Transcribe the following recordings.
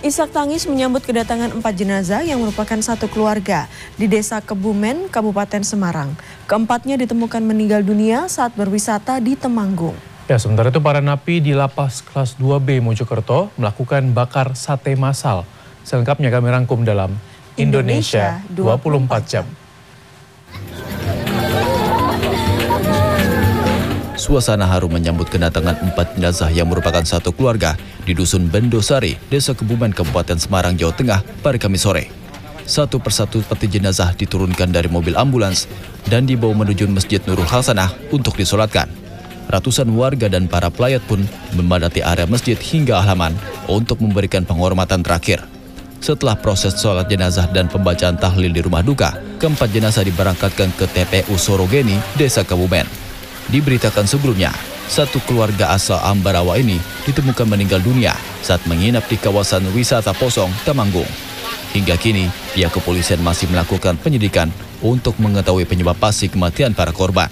Isak tangis menyambut kedatangan 4 jenazah yang merupakan satu keluarga di Desa Kebumen, Kabupaten Semarang. Keempatnya ditemukan meninggal dunia saat berwisata di Temanggung. Ya, sementara itu para napi di Lapas Kelas 2B Mojokerto melakukan bakar sate massal. Selengkapnya kami rangkum dalam Indonesia 24 Jam. Suasana haru menyambut kedatangan 4 jenazah yang merupakan satu keluarga di Dusun Bendosari, Desa Kebumen, Kabupaten Semarang, Jawa Tengah pada Kamis sore. Satu persatu peti jenazah diturunkan dari mobil ambulans dan dibawa menuju Masjid Nurul Hasanah untuk disolatkan. Ratusan warga dan para pelayat pun memadati area masjid hingga halaman untuk memberikan penghormatan terakhir. Setelah proses sholat jenazah dan pembacaan tahlil di rumah duka, keempat jenazah diberangkatkan ke TPU Sorogeni, Desa Kebumen. Diberitakan sebelumnya, satu keluarga asal Ambarawa ini ditemukan meninggal dunia saat menginap di kawasan wisata Posong, Temanggung. Hingga kini, pihak kepolisian masih melakukan penyidikan untuk mengetahui penyebab pasti kematian para korban.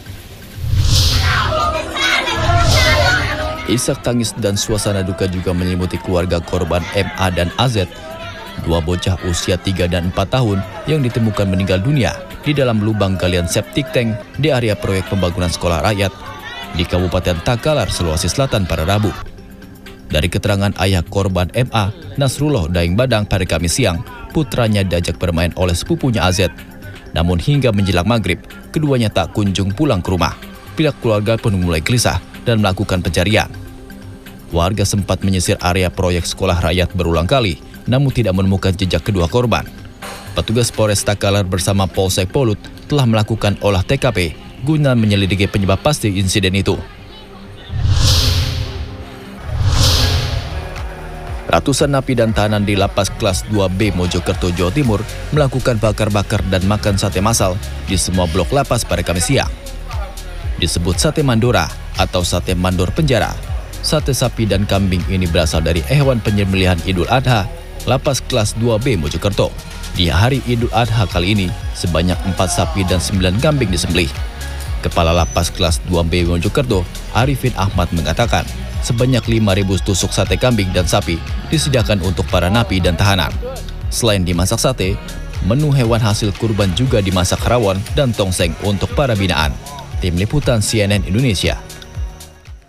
Isak tangis dan suasana duka juga menyelimuti keluarga korban MA dan AZ, dua bocah usia 3 dan 4 tahun yang ditemukan meninggal dunia di dalam lubang galian septic tank di area proyek pembangunan sekolah rakyat di Kabupaten Takalar, Sulawesi Selatan pada Rabu. Dari keterangan ayah korban MA, Nasrullah Daeng Badang pada Kamis siang, putranya diajak bermain oleh sepupunya AZ. Namun hingga menjelang maghrib, keduanya tak kunjung pulang ke rumah. Pihak keluarga pun mulai gelisah dan melakukan pencarian. Warga sempat menyisir area proyek sekolah rakyat berulang kali, namun tidak menemukan jejak kedua korban. Petugas Polres Takalar bersama Polsek Polut telah melakukan olah TKP guna menyelidiki penyebab pasti insiden itu. Ratusan napi dan tahanan di Lapas Kelas 2B Mojokerto, Jawa Timur melakukan bakar-bakar dan makan sate massal di semua blok lapas pada Kamis siang. Disebut sate mandora atau sate mandor penjara. Sate sapi dan kambing ini berasal dari hewan penyembelihan Idul Adha Lapas Kelas 2B Mojokerto. Di hari Idul Adha kali ini, sebanyak 4 sapi dan 9 kambing disembelih. Kepala Lapas Kelas 2B Mojokerto, Arifin Ahmad mengatakan, sebanyak 5.000 tusuk sate kambing dan sapi disediakan untuk para napi dan tahanan. Selain dimasak sate, menu hewan hasil kurban juga dimasak rawon dan tongseng untuk para binaan. Tim Liputan CNN Indonesia.